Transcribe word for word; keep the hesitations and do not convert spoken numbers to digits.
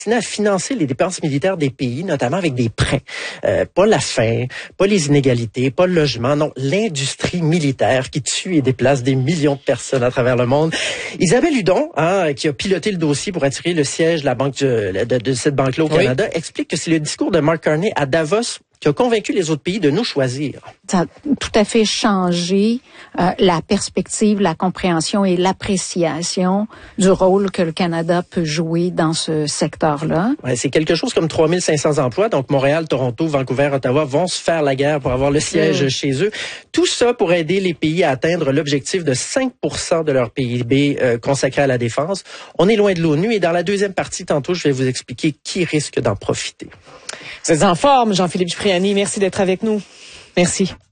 destiné à financer les dépenses militaires des pays, notamment avec des prêts. Euh, pas la faim, pas les inégalités, pas le logement, non, l'industrie militaire qui tue et déplace des millions de personnes à travers le monde. Isabelle Hudon, hein, qui a piloté le dossier pour attirer le siège de, la banque de, de, de cette banque-là au Canada, oui, explique que c'est le discours de Mark Carney à Davos qui a convaincu les autres pays de nous choisir. Ça a tout à fait changé euh, la perspective, la compréhension et l'appréciation du rôle que le Canada peut jouer dans ce secteur-là. Ouais, c'est quelque chose comme trois mille cinq cents emplois. Donc, Montréal, Toronto, Vancouver, Ottawa vont se faire la guerre pour avoir le siège mmh. chez eux. Tout ça pour aider les pays à atteindre l'objectif de cinq pour cent de leur P I B euh, consacré à la défense. On est loin de l'ONU et dans la deuxième partie, tantôt, je vais vous expliquer qui risque d'en profiter. Vous êtes en forme, Jean-Philippe Cipriani. Merci d'être avec nous. Merci.